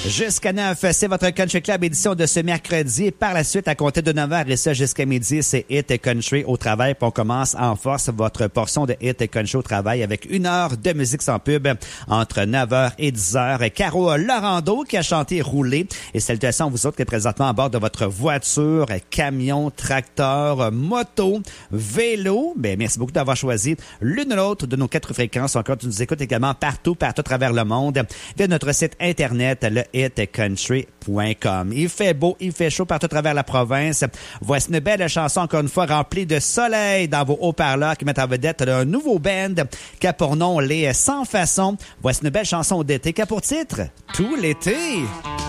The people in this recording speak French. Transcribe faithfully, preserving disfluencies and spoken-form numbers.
Jusqu'à neuf, c'est votre Country Club édition de ce mercredi. Par la suite, à compter de neuf heures et ça jusqu'à midi, c'est Hit Country au travail. Puis on commence en force votre portion de Hit Country au travail avec une heure de musique sans pub entre neuf heures et dix heures. Caro Laurando qui a chanté Rouler. Et salutations à vous autres qui êtes présentement à bord de votre voiture, camion, tracteur, moto, vélo. Ben, merci beaucoup d'avoir choisi l'une ou l'autre de nos quatre fréquences. Encore, tu nous écoutes également partout, partout à travers le monde via notre site internet, le hit country point com. Il fait beau, il fait chaud partout à travers la province. Voici une belle chanson, encore une fois, remplie de soleil dans vos haut-parleurs qui mettent en vedette un nouveau band qui a pour nom les Sans Façon. Voici une belle chanson d'été qui a pour titre Tout l'été.